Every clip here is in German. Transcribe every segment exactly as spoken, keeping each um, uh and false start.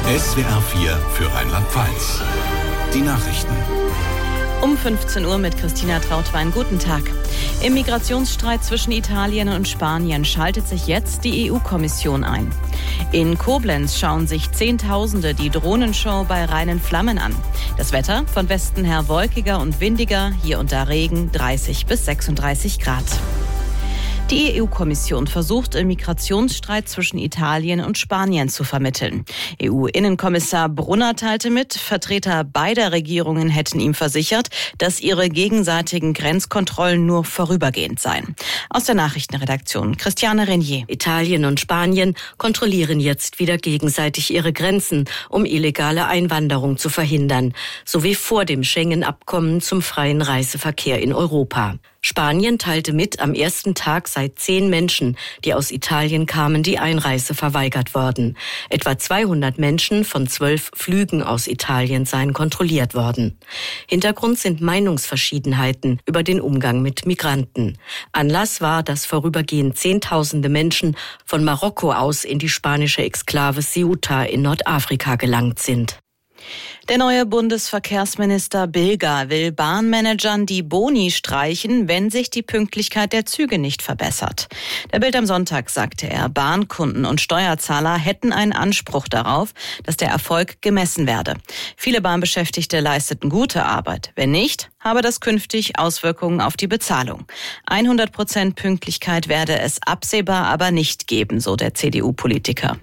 S W R vier für Rheinland-Pfalz. Die Nachrichten. Um fünfzehn Uhr mit Christina Trautwein. Guten Tag. Im Migrationsstreit zwischen Italien und Spanien schaltet sich jetzt die E U-Kommission ein. In Koblenz schauen sich Zehntausende die Drohnenshow bei reinen Flammen an. Das Wetter von Westen her wolkiger und windiger, hier und da Regen, dreißig bis sechsunddreißig Grad. Die E U-Kommission versucht, im Migrationsstreit zwischen Italien und Spanien zu vermitteln. E U-Innenkommissar Brunner teilte mit, Vertreter beider Regierungen hätten ihm versichert, dass ihre gegenseitigen Grenzkontrollen nur vorübergehend seien. Aus der Nachrichtenredaktion Christiane Renier. Italien und Spanien kontrollieren jetzt wieder gegenseitig ihre Grenzen, um illegale Einwanderung zu verhindern, sowie vor dem Schengen-Abkommen zum freien Reiseverkehr in Europa. Spanien teilte mit, am ersten Tag sei zehn Menschen, die aus Italien kamen, die Einreise verweigert worden. Etwa zweihundert Menschen von zwölf Flügen aus Italien seien kontrolliert worden. Hintergrund sind Meinungsverschiedenheiten über den Umgang mit Migranten. Anlass war, dass vorübergehend Zehntausende Menschen von Marokko aus in die spanische Exklave Ceuta in Nordafrika gelangt sind. Der neue Bundesverkehrsminister Bilger will Bahnmanagern die Boni streichen, wenn sich die Pünktlichkeit der Züge nicht verbessert. Der Bild am Sonntag sagte er, Bahnkunden und Steuerzahler hätten einen Anspruch darauf, dass der Erfolg gemessen werde. Viele Bahnbeschäftigte leisteten gute Arbeit. Wenn nicht, habe das künftig Auswirkungen auf die Bezahlung. hundert Prozent Pünktlichkeit werde es absehbar aber nicht geben, so der C D U-Politiker.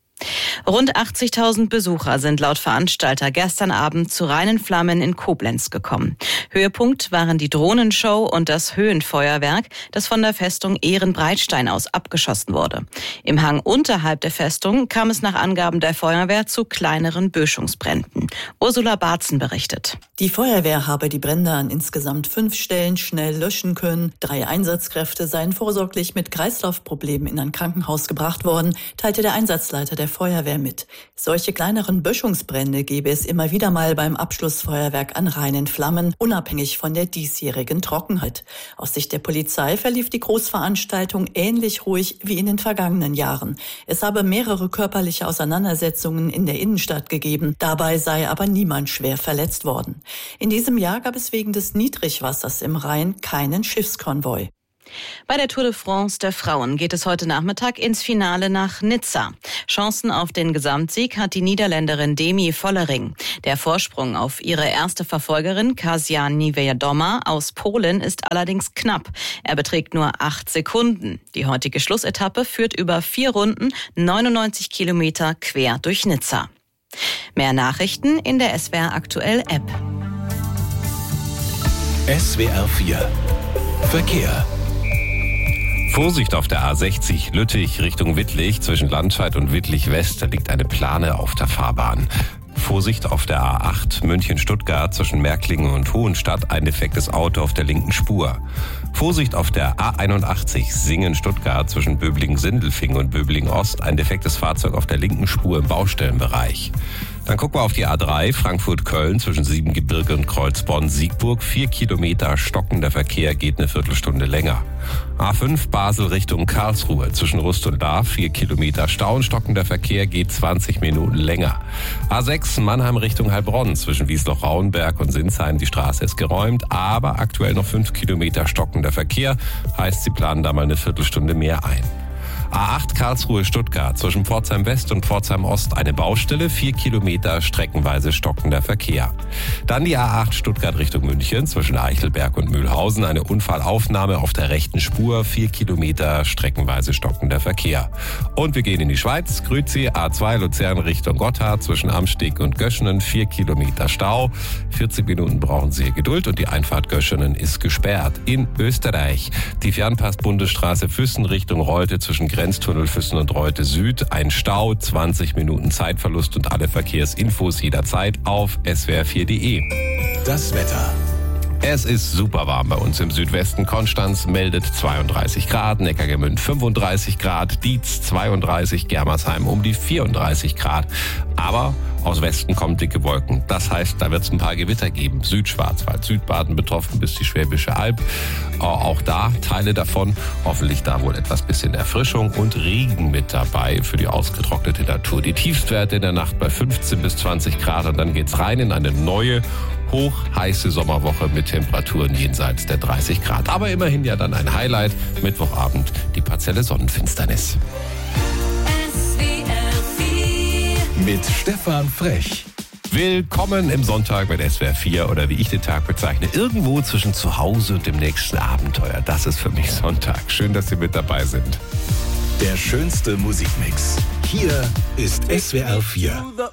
Rund achtzigtausend Besucher sind laut Veranstalter gestern Abend zu reinen Flammen in Koblenz gekommen. Höhepunkt waren die Drohnenshow und das Höhenfeuerwerk, das von der Festung Ehrenbreitstein aus abgeschossen wurde. Im Hang unterhalb der Festung kam es nach Angaben der Feuerwehr zu kleineren Böschungsbränden. Ursula Barzen berichtet. Die Feuerwehr habe die Brände an insgesamt fünf Stellen schnell löschen können. Drei Einsatzkräfte seien vorsorglich mit Kreislaufproblemen in ein Krankenhaus gebracht worden, teilte der Einsatzleiter der Feuerwehr mit. Solche kleineren Böschungsbrände gebe es immer wieder mal beim Abschlussfeuerwerk an reinen Flammen, unabhängig von der diesjährigen Trockenheit. Aus Sicht der Polizei verlief die Großveranstaltung ähnlich ruhig wie in den vergangenen Jahren. Es habe mehrere körperliche Auseinandersetzungen in der Innenstadt gegeben. Dabei sei aber niemand schwer verletzt worden. In diesem Jahr gab es wegen des Niedrigwassers im Rhein keinen Schiffskonvoi. Bei der Tour de France der Frauen geht es heute Nachmittag ins Finale nach Nizza. Chancen auf den Gesamtsieg hat die Niederländerin Demi Vollering. Der Vorsprung auf ihre erste Verfolgerin Kasia Niewiadoma aus Polen ist allerdings knapp. Er beträgt nur acht Sekunden. Die heutige Schlussetappe führt über vier Runden, neunundneunzig Kilometer quer durch Nizza. Mehr Nachrichten in der S W R Aktuell App. S W R vier Verkehr. Vorsicht auf der A sechzig Lüttich Richtung Wittlich. Zwischen Landscheid und Wittlich West liegt eine Plane auf der Fahrbahn. Vorsicht auf der A acht München-Stuttgart zwischen Märklingen und Hohenstadt. Ein defektes Auto auf der linken Spur. Vorsicht auf der A einundachtzig Singen-Stuttgart zwischen Böblingen-Sindelfingen und Böblingen-Ost. Ein defektes Fahrzeug auf der linken Spur im Baustellenbereich. Dann gucken wir auf die A drei Frankfurt-Köln zwischen Siebengebirge und Kreuzbonn-Siegburg. Vier Kilometer stockender Verkehr, geht eine Viertelstunde länger. A fünf Basel Richtung Karlsruhe zwischen Rust und Lahr. Vier Kilometer Stau und stockender Verkehr, geht zwanzig Minuten länger. A sechs Mannheim Richtung Heilbronn zwischen Wiesloch-Rauenberg und Sinsheim. Die Straße ist geräumt, aber aktuell noch fünf Kilometer stockender Verkehr. Heißt, sie planen da mal eine Viertelstunde mehr ein. A acht Karlsruhe-Stuttgart zwischen Pforzheim West und Pforzheim Ost eine Baustelle, vier Kilometer streckenweise stockender Verkehr. Dann die A acht Stuttgart Richtung München zwischen Eichelberg und Mühlhausen eine Unfallaufnahme auf der rechten Spur, vier Kilometer streckenweise stockender Verkehr. Und wir gehen in die Schweiz, Grüzi, A zwei Luzern Richtung Gotthard zwischen Amsteg und Göschenen, vier Kilometer Stau. vierzig Minuten brauchen Sie Geduld und die Einfahrt Göschenen ist gesperrt. In Österreich die Fernpass-Bundesstraße Füssen Richtung Reute zwischen Grenztunnel Füssen und Reute Süd, ein Stau, zwanzig Minuten Zeitverlust und alle Verkehrsinfos jederzeit auf S W R vier punkt de. Das Wetter. Es ist super warm bei uns im Südwesten. Konstanz meldet zweiunddreißig Grad, Neckargemünd fünfunddreißig Grad, Dietz zweiunddreißig, Germersheim um die vierunddreißig Grad. Aber aus Westen kommen dicke Wolken. Das heißt, da wird es ein paar Gewitter geben. Südschwarzwald, Südbaden betroffen bis die Schwäbische Alb. Auch da Teile davon. Hoffentlich da wohl etwas bisschen Erfrischung und Regen mit dabei für die ausgetrocknete Natur. Die Tiefstwerte in der Nacht bei fünfzehn bis zwanzig Grad und dann geht's rein in eine neue hochheiße Sommerwoche mit Temperaturen jenseits der dreißig Grad. Aber immerhin ja dann ein Highlight. Mittwochabend die partielle Sonnenfinsternis. Mit Stefan Frech. Willkommen im Sonntag mit S W R vier oder wie ich den Tag bezeichne, irgendwo zwischen zu Hause und dem nächsten Abenteuer. Das ist für mich Sonntag. Schön, dass Sie mit dabei sind. Der schönste Musikmix. Hier ist S W R vier.